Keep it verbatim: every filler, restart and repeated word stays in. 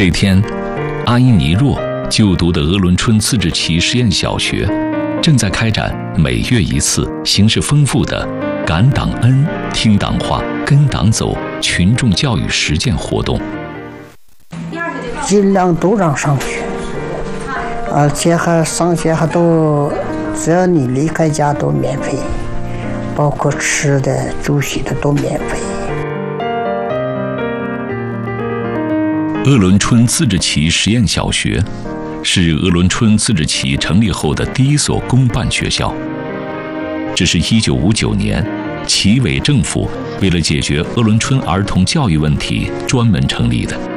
这天，阿依尼若就读的鄂伦春自治旗实验小学正在开展每月一次、形式丰富的感党恩、听党话、跟党走群众教育实践活动。 尽量都让上学，而且还上学还都，只要你离开家都免费，包括吃的、住宿的都免费。 鄂伦春自治旗实验小学是鄂伦春自治旗成立后的第一所公办学校。这是一九五九年旗委政府为了解决鄂伦春儿童教育问题专门成立的。